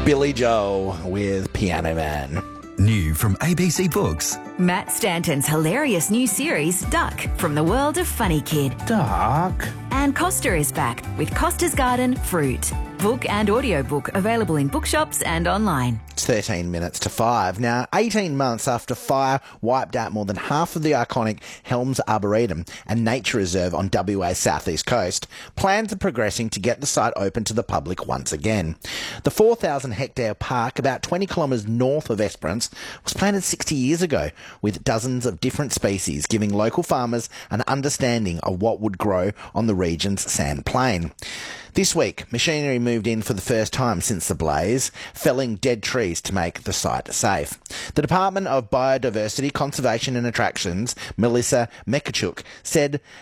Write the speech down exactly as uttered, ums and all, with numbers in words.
Billy Joel with Piano Man. New from A B C Books. Matt Stanton's hilarious new series, Duck, from the world of Funny Kid. Duck. And Costa is back with Costa's Garden Fruit. Book and audiobook available in bookshops and online. It's thirteen minutes to five. Now, eighteen months after fire wiped out more than half of the iconic Helms Arboretum and Nature Reserve on W A's southeast coast, plans are progressing to get the site open to the public once again. The four thousand hectare park, about twenty kilometres north of Esperance, was planted sixty years ago with dozens of different species, giving local farmers an understanding of what would grow on the region's sand plain. This week, machinery moved in for the first time since the blaze, felling dead trees to make the site safe. The Department of Biodiversity, Conservation and Attractions, Melissa Mekachuk, said